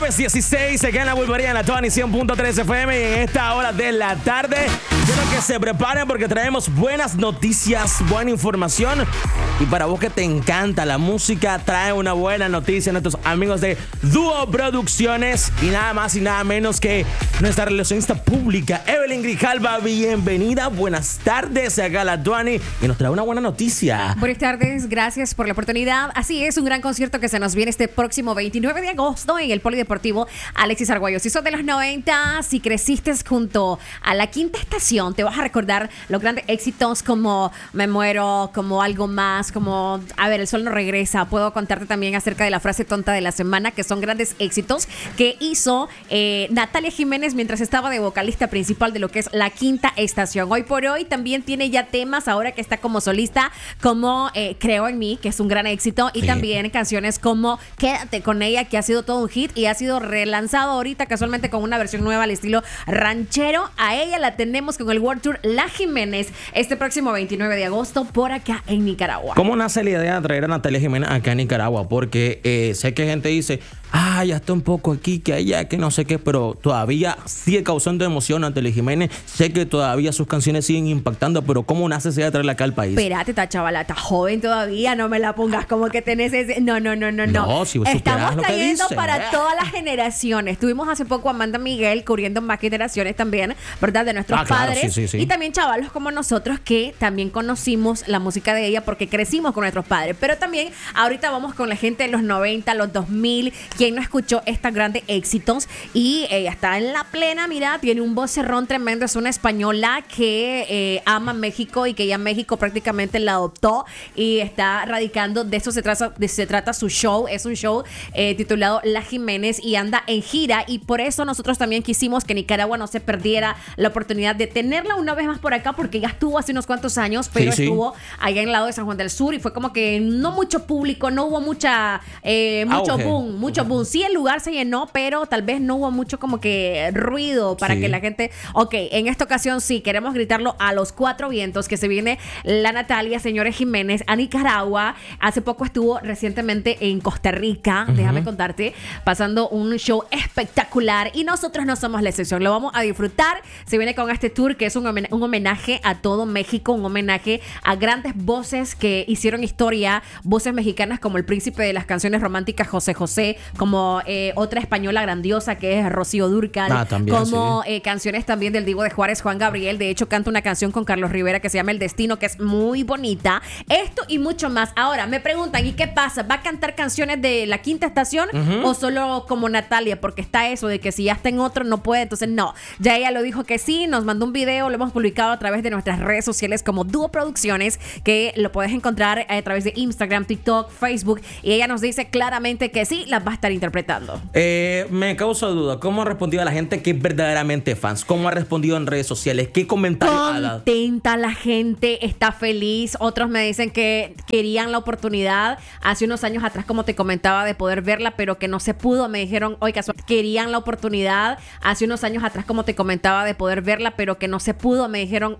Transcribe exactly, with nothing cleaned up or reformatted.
Jueves dieciséis, se gana Wolverine en la Tony cien punto tres F M y en esta hora de la tarde quiero que se preparen porque traemos buenas noticias, buena información y para vos que te encanta la música, trae una buena noticia a nuestros amigos de Dúo Producciones y nada más y nada menos que nuestra relacionista pública Evelyn Grijalva. Bienvenida, buenas tardes acá a la Tony y nos trae una buena noticia. Buenas tardes, gracias por la oportunidad. Así es, un gran concierto que se nos viene este próximo veintinueve de agosto en el Polideportivo Alexis Arguello. Si sos de los noventa, si creciste junto a la Quinta Estación, te vas a recordar los grandes éxitos como Me Muero, como Algo Más, como A ver, El Sol No Regresa. Puedo contarte también acerca de la frase tonta de la semana, que son grandes éxitos que hizo eh, Natalia Jiménez mientras estaba de vocalista principal de lo que es la Quinta Estación. Hoy por hoy también tiene ya temas ahora que está como solista, como eh, Creo en Mí, que es un gran éxito, y sí. También canciones como Quédate con Ella, que ha sido todo un hit y ha sido relanzado ahorita casualmente con una versión nueva al estilo ranchero. A ella la tenemos con el World Tour La Jiménez este próximo veintinueve de agosto por acá en Nicaragua. ¿Cómo nace la idea de traer a Natalia Jiménez acá en Nicaragua? Porque eh, sé que gente dice, ah, ya está un poco aquí, que allá, que no sé qué, pero todavía sigue causando emoción Natalia Jiménez. Sé que todavía sus canciones siguen impactando, pero ¿cómo nace esa idea de traerla acá al país? Espérate, esta chavala está joven todavía, no me la pongas como que tenés ese... No, no, no, no, no. No, si vos Estamos lo que trayendo dice, para ¿eh? todas las generaciones. Tuvimos hace poco a Amanda Miguel cubriendo más generaciones también, ¿verdad? De nuestros ah, claro, padres. sí, sí, sí. Y también chavalos como nosotros que también conocimos la música de ella porque crecimos con nuestros padres. Pero también ahorita vamos con la gente de los noventa, los dos mil, quien no escuchó estos grandes éxitos. Y ella está en la plena, mira, tiene un vocerrón tremendo. Es una española que eh, ama México y que ya México prácticamente la adoptó y está radicando. De eso se trata, de, se trata su show. Es un show eh, titulado La Jiménez y anda en gira, y por eso nosotros también quisimos que Nicaragua no se perdiera la oportunidad de tenerla una vez más por acá, porque ya estuvo hace unos cuantos años, pero sí, estuvo sí. allá en el lado de San Juan del Sur y fue como que no mucho público, no hubo mucha eh, mucho Auge. boom, mucho boom. Sí, el lugar se llenó, pero tal vez no hubo mucho como que ruido para sí. que la gente... Ok, en esta ocasión sí, queremos gritarlo a los cuatro vientos que se viene la Natalia, señores Jiménez, a Nicaragua. Hace poco estuvo recientemente en Costa Rica, uh-huh. déjame contarte, pasando un show espectacular y nosotros no somos la excepción, lo vamos a disfrutar. Se viene con este tour que es un, homen- un homenaje a todo México, un homenaje a grandes voces que hicieron historia, voces mexicanas como el príncipe de las canciones románticas José José, como eh, otra española grandiosa que es Rocío Dúrcal, ah, también, como sí. eh, canciones también del Divo de Juárez, Juan Gabriel. De hecho canta una canción con Carlos Rivera que se llama El Destino, que es muy bonita. Esto y mucho más. Ahora me preguntan, ¿y qué pasa? ¿Va a cantar canciones de la Quinta Estación uh-huh. o solo como Natalia? Porque está eso de que si ya está en otro no puede. Entonces no, ya ella lo dijo que sí, nos mandó un video, lo hemos publicado a través de nuestras redes sociales como Dúo Producciones, que lo puedes encontrar a través de Instagram, TikTok, Facebook, y ella nos dice claramente que sí, las va a estar interpretando. Eh, me causa duda, ¿cómo ha respondido a la gente que es verdaderamente fans? ¿Cómo ha respondido en redes sociales? ¿Qué comentarios ha dado? Contenta la gente, está feliz. Otros me dicen que querían la oportunidad hace unos años atrás, como te comentaba, de poder verla, pero que no se pudo. Me dijeron, oiga, querían la oportunidad hace unos años atrás, como te comentaba, de poder verla, pero que no se pudo. Me dijeron,